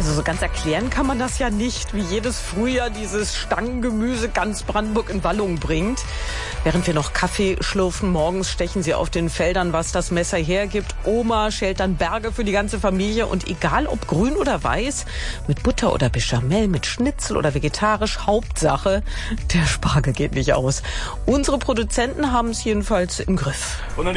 Also so ganz erklären kann man das ja nicht, wie jedes Frühjahr dieses Stangengemüse ganz Brandenburg in Wallung bringt. Während wir noch Kaffee schlürfen, morgens stechen sie auf den Feldern, was das Messer hergibt. Oma schält dann Berge für die ganze Familie und egal ob grün oder weiß, mit Butter oder Bechamel, mit Schnitzel oder vegetarisch, Hauptsache, der Spargel geht nicht aus. Unsere Produzenten haben es jedenfalls im Griff.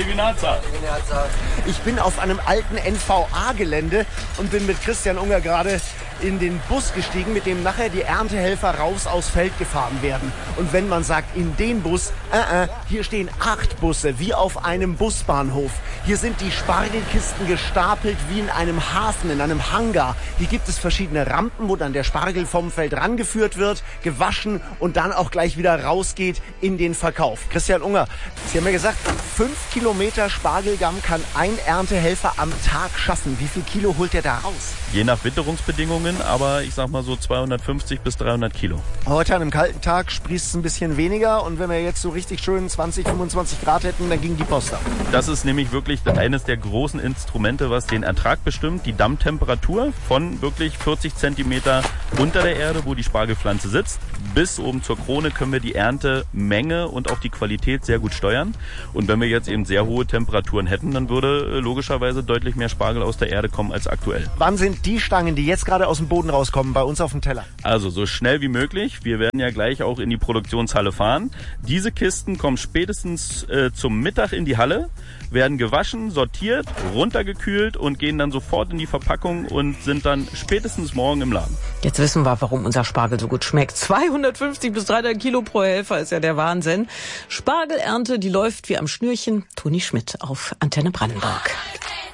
Ich bin auf einem alten NVA-Gelände und bin mit Christian Unger gerade in den Bus gestiegen, mit dem nachher die Erntehelfer raus aufs Feld gefahren werden. Und wenn man sagt, in den Bus, hier stehen 8 Busse, wie auf einem Busbahnhof. Hier sind die Spargelkisten gestapelt wie in einem Hafen, in einem Hangar. Hier gibt es verschiedene Rampen, wo dann der Spargel vom Feld rangeführt wird, gewaschen und dann auch gleich wieder rausgeht in den Verkauf. Christian Unger, Sie haben ja gesagt, 5 Kilometer Spargelgamm kann ein Erntehelfer am Tag schaffen. Wie viel Kilo holt er da raus? Je nach Witterungsbedingungen, aber ich sag mal so 250 bis 300 Kilo. Heute an einem kalten Tag sprießt es ein bisschen weniger und wenn wir jetzt so richtig schön 20, 25 Grad hätten, dann ging die Post ab. Das ist nämlich wirklich eines der großen Instrumente, was den Ertrag bestimmt. Die Dammtemperatur von wirklich 40 Zentimeter unter der Erde, wo die Spargelpflanze sitzt, bis oben zur Krone können wir die Erntemenge und auch die Qualität sehr gut steuern. Und wenn wir jetzt eben sehr hohe Temperaturen hätten, dann würde logischerweise deutlich mehr Spargel aus der Erde kommen als aktuell. Wann sind die Stangen, die jetzt gerade aus dem Boden rauskommen, bei uns auf dem Teller? Also so schnell wie möglich. Wir werden ja gleich auch in die Produktionshalle fahren. Diese Kisten kommen spätestens zum Mittag in die Halle, werden gewaschen, sortiert, runtergekühlt und gehen dann sofort in die Verpackung und sind dann spätestens morgen im Laden. Jetzt wissen wir, warum unser Spargel so gut schmeckt. 250 bis 300 Kilo pro Helfer ist ja der Wahnsinn. Spargelernte, die läuft wie am Schnürchen. Toni Schmidt auf Antenne Brandenburg.